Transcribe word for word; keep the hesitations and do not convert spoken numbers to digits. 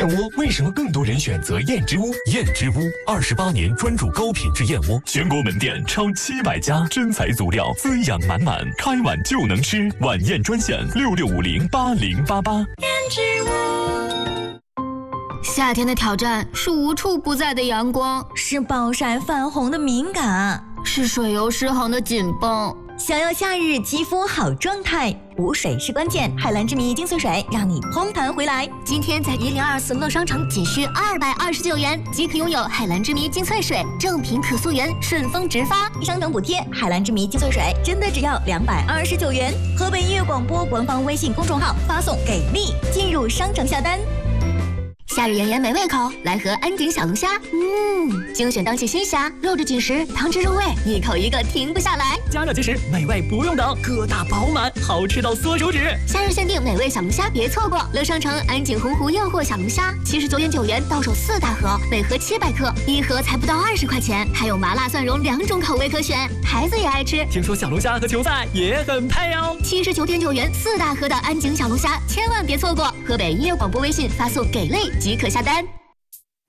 燕窝为什么更多人选择燕之屋？燕之屋二十八年专注高品质燕窝，全国门店超七百家，真材足料，滋养满满，开碗就能吃。晚宴专线六六五零八零八八。 燕之屋。 夏天的挑战是无处不在的阳光， 是暴晒泛红的敏感， 是水油失衡的紧绷。 想要夏日肌肤好状态，补水是关键。海蓝之谜精粹水让你嘭弹回来。 今天在一零二四乐商城仅需二百二十九元即可拥有海蓝之谜精粹水，正品可溯源，顺丰直发， 商城补贴。海蓝之谜精粹水真的只要两百二十九元。河北音乐广播官方微信公众号发送给力，进入商城下单。 夏日炎炎没胃口，来盒安井小龙虾。嗯，精选当季新虾，肉质紧实，汤汁入味，一口一个停不下来。 加热即食，美味不用等，个大饱满，好吃到缩手指。 夏日限定美味小龙虾，别错过！乐商城安井洪湖诱惑小龙虾，七十九点九元到手四大盒，每盒七百克，一盒才不到二十块钱，还有麻辣蒜蓉两种口味可选，孩子也爱吃。 听说小龙虾和球赛也很配哦。 七十九点九元四大盒的安井小龙虾，千万别错过！河北音乐广播微信发送给力即可下单。